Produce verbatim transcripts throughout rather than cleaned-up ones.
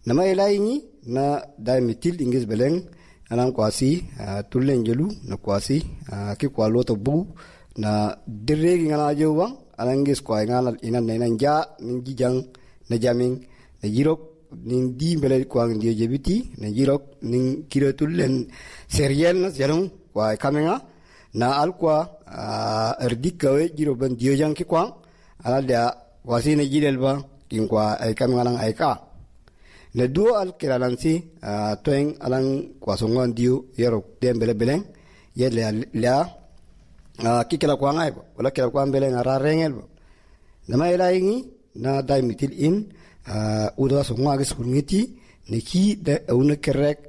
nama ilaini na da mitil ingis beleng anan kwasi tulen jelu na kwasi ki kwalo to bu na diregi ngala jowa anan ngis kwa ngala inan na ja ninji jang na jamin na jirok nin di bele kwa ndio jebiti na jirok nin kiro tulen seriel na jalong kwa kamenga na alkwa erdikawe jiro ban dio jang ki kwa ala da kwasi na jirelba kin kwa ay kamenga lang ay ka le duo al kiralansi toeng alang kwasongon dio yero dembele beleng ye le la kikela kwa ngai wala kila kwa beleng ara rengel nama ila ingi na dai mitil in udo songwa ges pungiti ne ki de una kerek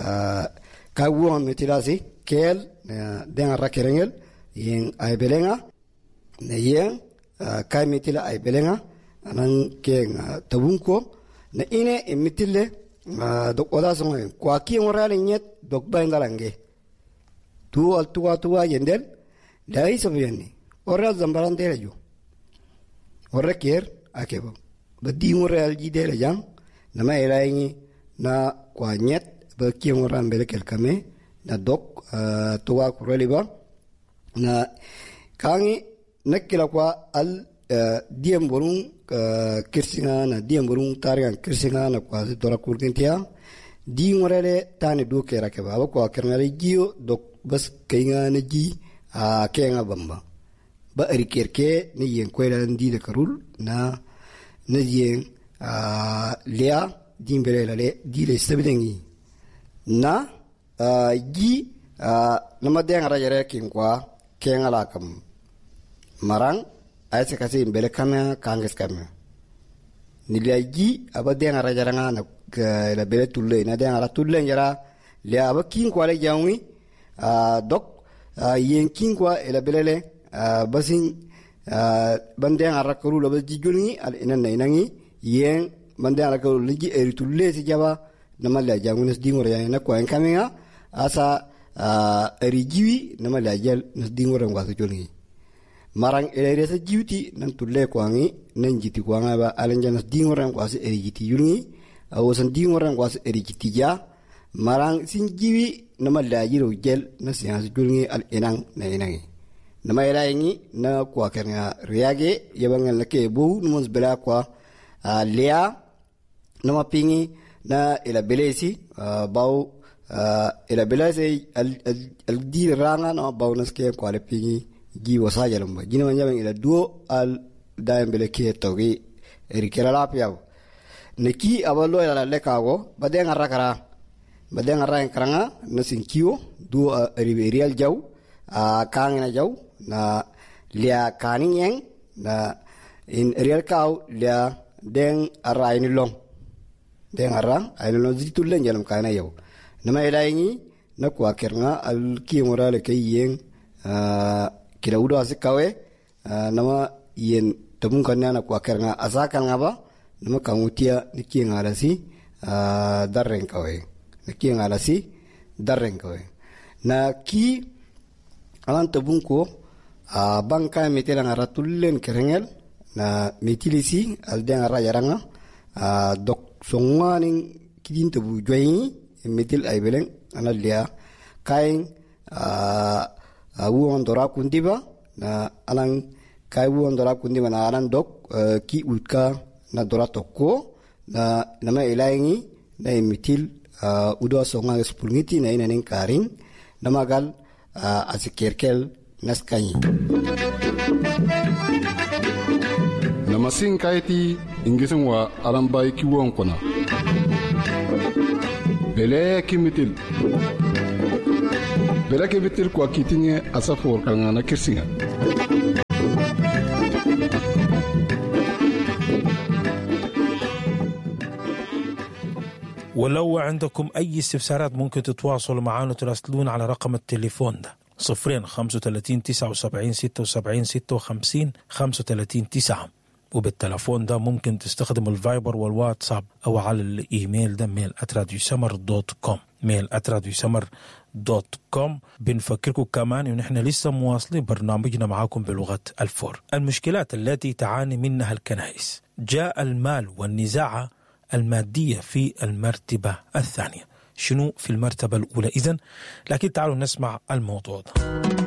ka won mitilasi kel den ara kerengel yen ay belenga ne yen kai mitila ay belenga anan ken tabunko na ine emitile dok oda songa kwa ki ngorale nyet dok baingalange tu al tuwa tuwa yendel dai sobiani ora zambaran telejo ora kier akebo badi ngoral jidele jang nama elaini na kwa nyet ba ki ngoran bele kelkame na dok tuwa kureliba na kangi nakila kwa al diem borung kirsinga na diem borung tarian kirsinga na kwa dora kurtintia di ngorele tane do kera ke baba kwa kernale gio dok bas kainga na ji a kenga bamba ba rikerke ni yen kwela ndi de karul na na yen lea dimbele le di le sebengi na gi na madeng ra yere kin kwa kenga la kam marang ay se kasi mbele kame kanges kame nilaji abade ngara jaranga na la bele tulle na de ngara tulle ngara le abakin kwa le jawi dok yen kin kwa ela belele basin bande ngara kuru lo bijulni al inan na inangi yen bande ngara kuru ligi eri tulle si jaba na mala jawi nas dingor ya na kwa kame nga asa eri jiwi na mala jal nas dingor ngwa julni marang ele sa jiwti nan tulle kwangi nan jiti kwanga ba alanjana dingoran kwasi eri jiti yulngi awosan dingoran kwasi eri jiti ja marang sin jiwi nama lajiro gel na siyansi julngi al enang na enangi nama elaingi na kwa kenga riage yabangal na ke bu numos bela kwa lea nama pingi na ela belesi bau ela belesi al al di ranga na bau naske kwa le pingi gi wasa jalamba gina wanya ben ila duo al daim bele ke togi erikela la piaw neki abalo ila le kago baden arakara baden arain karanga na sinkiwo duo riberial jaw a kangena jaw na lia kaning yang na in real kaw lia den arain long den arang ay lo zitulen jalam kana yaw nama ila yi na kwa kerna al ki morale ke yeng kila udo asikawe nama yen tabun kanna na kwa kerna asakan ngaba nama kangutia niki ngalasi darren kawe niki ngalasi darren kawe na ki alan tabun ko banka metela ngara tullen kerengel na metilisi alden ara yaranga dok songwani kidin tabu joyi metil ay beleng analia kain awu ondora kundiba na alang kai wu ondora kundiba na alan dok ki utka na dora tokko na nama elaingi na mitil udo songa spulngiti na ina nen karing nama gal asikerkel naskanyi nama sin kaiti ingisin wa alan bai ki won kona bele kimitil bela ke bitir kwa kitinye asafor kalngana kirsinga ولو عندكم أي استفسارات ممكن تتواصلوا معنا وتراسلون على رقم التليفون ده صفرين خمسة وثلاثين تسعة وسبعين ستة وسبعين ستة وخمسين خمسة وثلاثين تسعة وبالتلفون ده ممكن تستخدموا الفايبر والواتساب أو على الإيميل ده ميل آت راديو سمر دوت كوم ميل آت راديو سمر دوت كوم. بنفكركم كمان إن إحنا لسه مواصلين برنامجنا معاكم بلغة الفور. المشكلات التي تعاني منها الكنائس: جاء المال والنزاع المادية في المرتبة الثانية. شنو في المرتبة الأولى إذن؟ لكن تعالوا نسمع الموضوع ده.